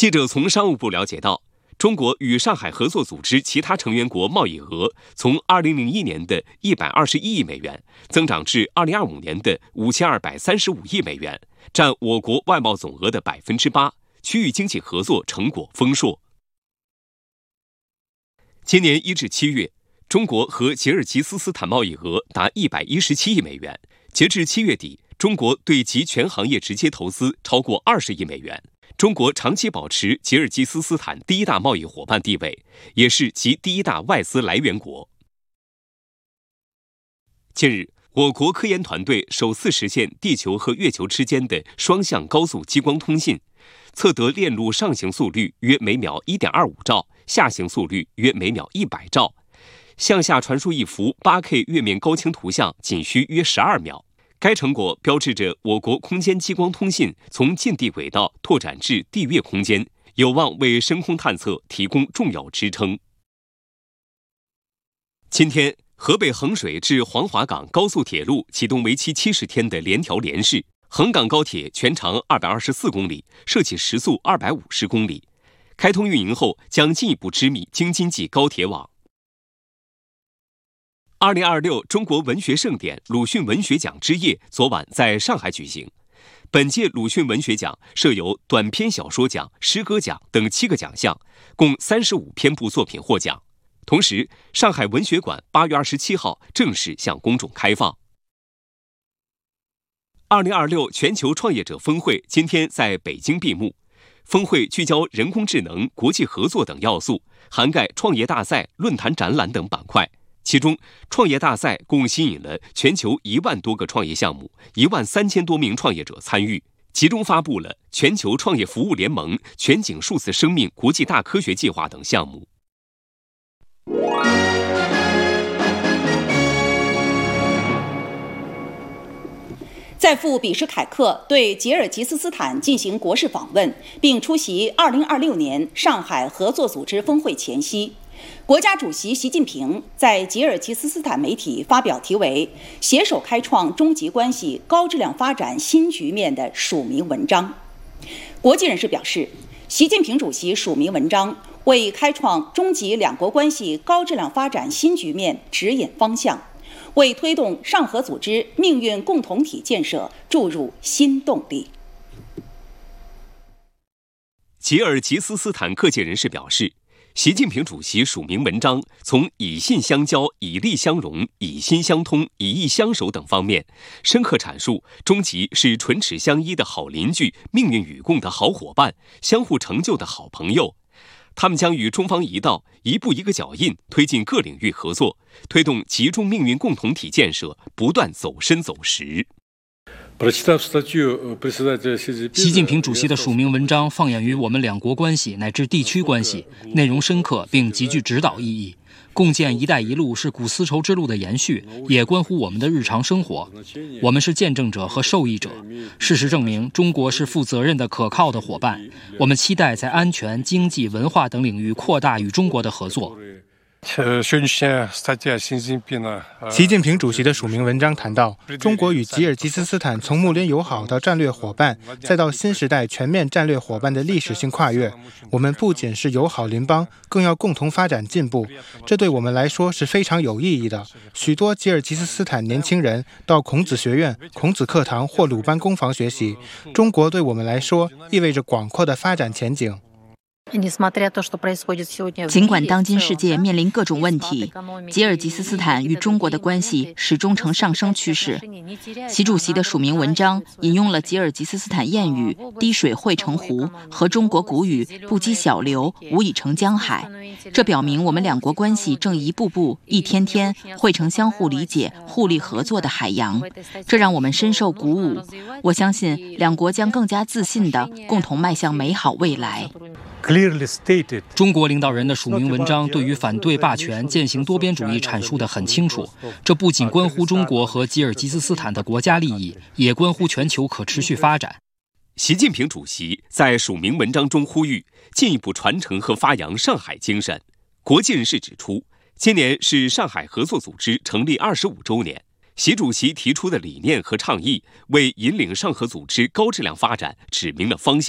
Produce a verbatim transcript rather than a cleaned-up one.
记者从商务部了解到，中国与上海合作组织其他成员国贸易额从二零零一年的一百二十一亿美元增长至二零二五年的五千二百三十五亿美元，占我国外贸总额的百分之八，区域经济合作成果丰硕。今年一至七月，中国和吉尔吉斯斯坦贸易额达一百一十七亿美元，截至七月底，中国对其全行业直接投资超过二十亿美元。中国长期保持吉尔吉斯斯坦第一大贸易伙伴地位，也是其第一大外资来源国。近日，我国科研团队首次实现地球和月球之间的双向高速激光通信，测得链路上行速率约每秒 一点二五兆，下行速率约每秒一百兆。向下传输一幅 八K 月面高清图像仅需约十二秒。该成果标志着我国空间激光通信从近地轨道拓展至地月空间，有望为深空探测提供重要支撑。今天，河北衡水至黄骅港高速铁路启动为期七十天的联调联试，衡港高铁全长二百二十四公里，设起时速二百五十公里。开通运营后，将进一步织密京津冀高铁网。二零二六中国文学盛典鲁迅文学奖之夜昨晚在上海举行。本届鲁迅文学奖设有短篇小说奖、诗歌奖等七个奖项，共三十五篇部作品获奖。同时，上海文学馆八月二十七号正式向公众开放。二零二六全球创业者峰会今天在北京闭幕。峰会聚焦人工智能、国际合作等要素，涵盖创业大赛、论坛展览等板块。其中，创业大赛共吸引了全球一万多个创业项目，一万三千多名创业者参与，集中发布了全球创业服务联盟、全景数字生命国际大科学计划等项目。 在赴比什凯克对吉尔吉斯斯坦进行国事访问，并出席二零二六年上海合作组织峰会前夕，国家主席习近平在吉尔吉斯斯坦媒体发表题为《携手开创中吉关系高质量发展新局面》的署名文章。国际人士表示，习近平主席署名文章为开创中吉两国关系高质量发展新局面指引方向，为推动上合组织命运共同体建设注入新动力。 吉尔吉斯斯坦各界人士表示，习近平主席署名文章从以信相交、以利相融、以心相通、以义相守等方面，深刻阐述中吉是唇齿相依的好邻居、命运与共的好伙伴、相互成就的好朋友。他们将与中方一道，一步一个脚印，推进各领域合作，推动吉中命运共同体建设不断走深走实。 习近平主席的署名文章放眼于我们两国关系乃至地区关系，内容深刻并极具指导意义。共建“一带一路”是古丝绸之路的延续，也关乎我们的日常生活。我们是见证者和受益者。事实证明，中国是负责任的、可靠的伙伴。我们期待在安全、经济、文化等领域扩大与中国的合作。 习近平主席的署名文章谈到，中国与吉尔吉斯斯坦从睦邻友好到战略伙伴，再到新时代全面战略伙伴的历史性跨越。我们不仅是友好邻邦，更要共同发展进步，这对我们来说是非常有意义的。许多吉尔吉斯斯坦年轻人到孔子学院、孔子课堂或鲁班工坊学习，中国对我们来说意味着广阔的发展前景。 尽管当今世界面临各种问题，吉尔吉斯斯坦与中国的关系始终呈上升趋势。习主席的署名文章引用了吉尔吉斯斯坦谚语“滴水汇成湖”和中国古语“不积小流，无以成江海”。这表明我们两国关系正一步步、一天天汇成相互理解、互利合作的海洋，这让我们深受鼓舞。我相信两国将更加自信地共同迈向美好未来。 中国领导人的署名文章对于反对霸权、践行多边主义阐述得很清楚，这不仅关乎中国和吉尔吉斯斯坦的国家利益，也关乎全球可持续发展。 习近平主席在署名文章中呼吁进一步传承和发扬上海精神。国际人士指出，今年是上海合作组织成立二十五周年，习主席提出的理念和倡议为引领上合组织高质量发展指明了方向。